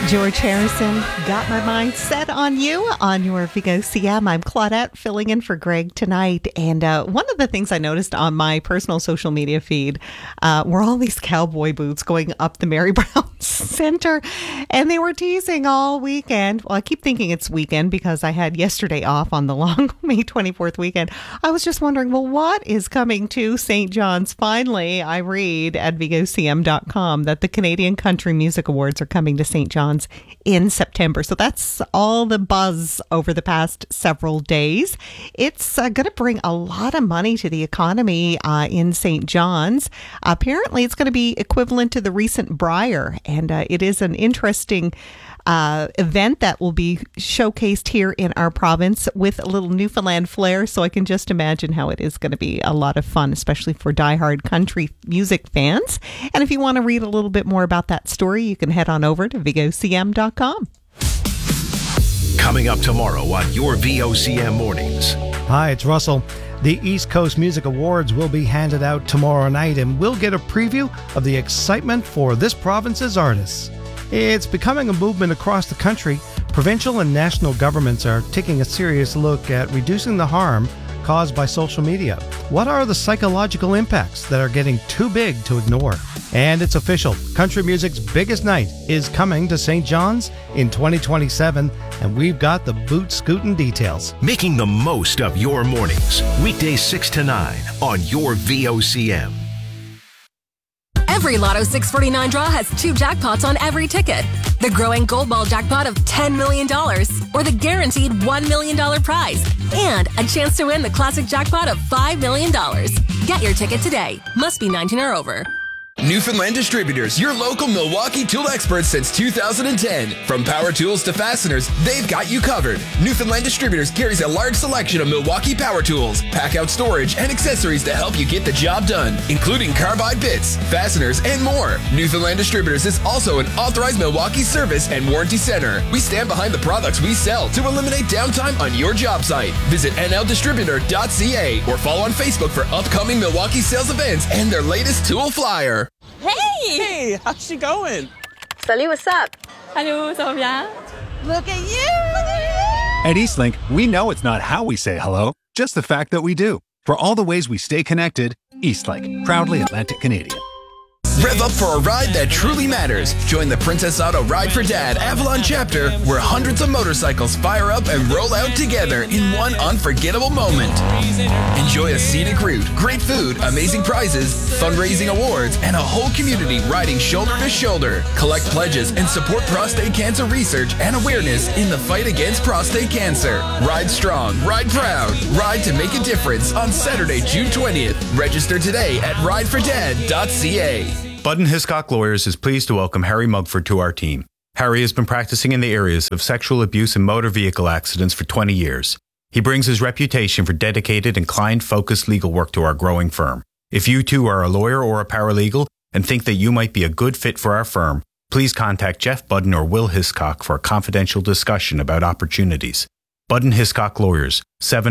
George Harrison, Got My Mind Set on You on your Vigo CM. I'm Claudette filling in for Greg tonight. And one of the things I noticed on my personal social media feed were all these cowboy boots going up the Mary Brown Center. And they were teasing all weekend. Well, I keep thinking it's weekend because I had yesterday off on the long May 24th weekend. I was just wondering, well, what is coming to St. John's? Finally, I read at vigocm.com that the Canadian Country Music Awards are coming to St. John's in September. So that's all the buzz over the past several days. It's going to bring a lot of money to the economy in St. John's. Apparently, it's going to be equivalent to the recent Briar, and it is an interesting event that will be showcased here in our province with a little Newfoundland flair. So I can just imagine how it is going to be a lot of fun, especially for diehard country music fans. And if you want to read a little bit more about that story, you can head on over to vigocm.com. Coming up tomorrow on your VOCM mornings. Hi, it's Russell. The East Coast Music Awards will be handed out tomorrow night, and we'll get a preview of the excitement for this province's artists. It's becoming a movement across the country. Provincial and national governments are taking a serious look at reducing the harm caused by social media. What are the psychological impacts that are getting too big to ignore? And it's official. Country music's biggest night is coming to St. John's in 2027, and we've got the boot-scootin' details. Making the most of your mornings. Weekdays 6 to 9 on your VOCM. Every Lotto 649 draw has 2 jackpots on every ticket. The growing Gold Ball jackpot of $10 million or the guaranteed $1 million prize. And a chance to win the classic jackpot of $5 million. Get your ticket today. Must be 19 or over. Newfoundland Distributors, your local Milwaukee tool experts since 2010. From power tools to fasteners, they've got you covered. Newfoundland Distributors carries a large selection of Milwaukee power tools, pack-out storage, and accessories to help you get the job done, including carbide bits, fasteners, and more. Newfoundland Distributors is also an authorized Milwaukee service and warranty center. We stand behind the products we sell to eliminate downtime on your job site. Visit nldistributor.ca or follow on Facebook for upcoming Milwaukee sales events and their latest tool flyer. Hey, how's she going? Salut, what's up? Hello, ça va bien? Look at you! At Eastlink, we know it's not how we say hello, just the fact that we do. For all the ways we stay connected, Eastlink, proudly Atlantic Canadian. Rev up for a ride that truly matters. Join the Princess Auto Ride for Dad Avalon chapter, where hundreds of motorcycles fire up and roll out together in one unforgettable moment. Enjoy a scenic route, great food, amazing prizes, fundraising awards, and a whole community riding shoulder to shoulder. Collect pledges and support prostate cancer research and awareness in the fight against prostate cancer. Ride strong, ride proud, ride to make a difference on Saturday, June 20th. Register today at ridefordad.ca. Budden Hiscock Lawyers is pleased to welcome Harry Mugford to our team. Harry has been practicing in the areas of sexual abuse and motor vehicle accidents for 20 years. He brings his reputation for dedicated and client-focused legal work to our growing firm. If you too are a lawyer or a paralegal and think that you might be a good fit for our firm, please contact Jeff Budden or Will Hiscock for a confidential discussion about opportunities. Budden Hiscock Lawyers,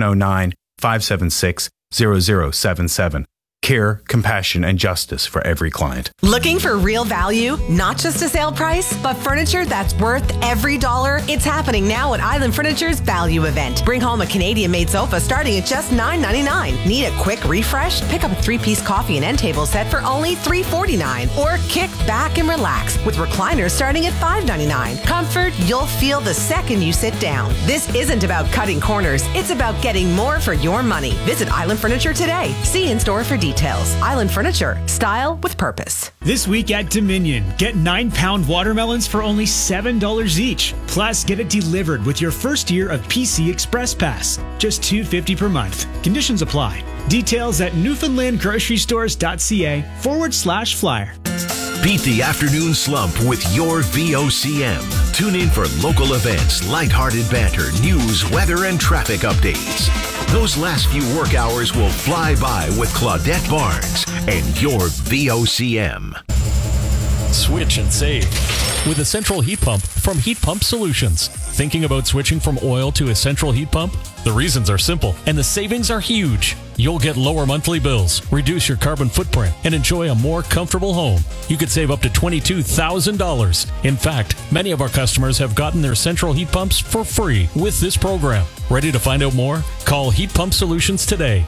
709-576-0077. Care, compassion, and justice for every client. Looking for real value? Not just a sale price, but furniture that's worth every dollar? It's happening now at Island Furniture's Value Event. Bring home a Canadian-made sofa starting at just $9.99. Need a quick refresh? Pick up a 3-piece coffee and end table set for only $3.49. Or kick back and relax with recliners starting at $5.99. Comfort you'll feel the second you sit down. This isn't about cutting corners. It's about getting more for your money. Visit Island Furniture today. See in-store for details. Island Furniture. Style with purpose. This week at Dominion, get 9-pound watermelons for only $7 each. Plus, get it delivered with your first year of PC Express Pass. Just $2.50 per month. Conditions apply. Details at newfoundlandgrocerystores.ca/flyer. Beat the afternoon slump with your VOCM. Tune in for local events, lighthearted banter, news, weather, and traffic updates. Those last few work hours will fly by with Claudette Barnes and your VOCM. Switch and save with a central heat pump from Heat Pump Solutions. Thinking about switching from oil to a central heat pump? The reasons are simple and the savings are huge. You'll get lower monthly bills, reduce your carbon footprint, and enjoy a more comfortable home. You could save up to $22,000. In fact, many of our customers have gotten their central heat pumps for free with this program. Ready to find out more? Call Heat Pump Solutions today,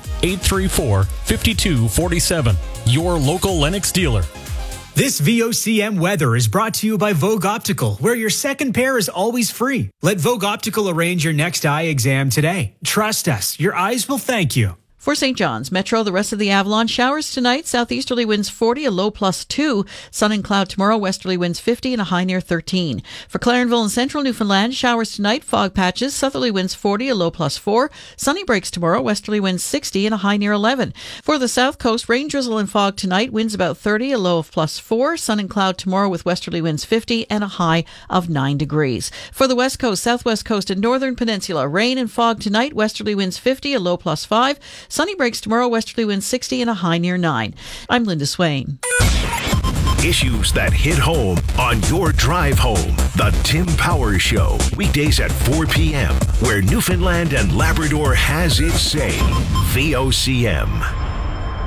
834-5247. Your local Lennox dealer. This VOCM weather is brought to you by Vogue Optical, where your second pair is always free. Let Vogue Optical arrange your next eye exam today. Trust us, your eyes will thank you. For St. John's Metro, the rest of the Avalon, showers tonight, southeasterly winds 40, a low +2. Sun and cloud tomorrow, westerly winds 50 and a high near 13. For Clarenville and central Newfoundland, showers tonight, fog patches, southerly winds 40, a low +4. Sunny breaks tomorrow, westerly winds 60 and a high near 11. For the south coast, rain, drizzle and fog tonight, winds about 30, a low of +4. Sun and cloud tomorrow with westerly winds 50 and a high of 9 degrees. For the west coast, southwest coast and northern peninsula, rain and fog tonight, westerly winds 50, a low +5. Sunny breaks tomorrow, westerly winds 60 and a high near 9. I'm Linda Swain. Issues that hit home on your drive home. The Tim Powers Show, weekdays at 4 p.m., where Newfoundland and Labrador has its say. VOCM.